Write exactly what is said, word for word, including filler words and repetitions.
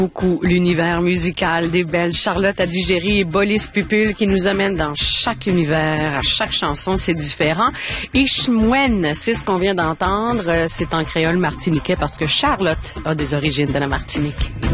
Beaucoup l'univers musical des belles Charlotte Adigéry et Bolis Pupul qui nous amènent dans chaque univers, à chaque chanson, c'est différent. Ishmwen, c'est ce qu'on vient d'entendre, c'est en créole martiniquais parce que Charlotte a des origines de la Martinique.